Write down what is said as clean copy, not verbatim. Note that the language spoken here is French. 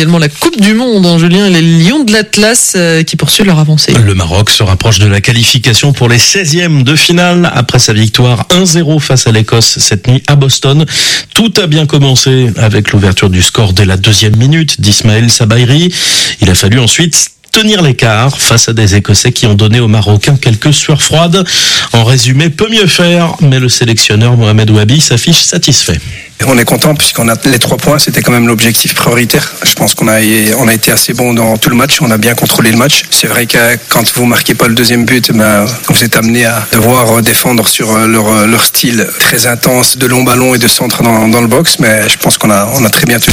également la Coupe du Monde, Julien, et les Lions de l'Atlas qui poursuivent leur avancée. Le Maroc se rapproche de la qualification pour les 16e de finale après sa victoire 1-0 face à l'Écosse cette nuit à Boston. Tout a bien commencé avec l'ouverture du score dès la 2e minute d'Ismaël Sabairi. Il a fallu ensuite tenir l'écart face à des Écossais qui ont donné aux Marocains quelques sueurs froides. En résumé, peut mieux faire, mais le sélectionneur Mohamed Ouabi s'affiche satisfait. On est content puisqu'on a les 3 points, c'était quand même l'objectif prioritaire. Je pense qu'on a été assez bon dans tout le match, on a bien contrôlé le match. C'est vrai que quand vous marquez pas le 2e but, vous êtes amené à devoir défendre sur leur style très intense de long ballon et de centre dans le box, mais je pense qu'on a très bien tenu.